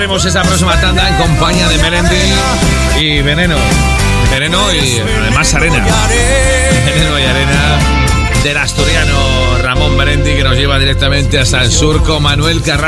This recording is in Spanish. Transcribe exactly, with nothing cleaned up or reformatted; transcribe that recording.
haremos esa próxima tanda en compañía de Melendi y Veneno. Veneno y además Arena. Veneno y Arena del asturiano Ramón Melendi, que nos lleva directamente hasta el surco. Manuel Carrasco.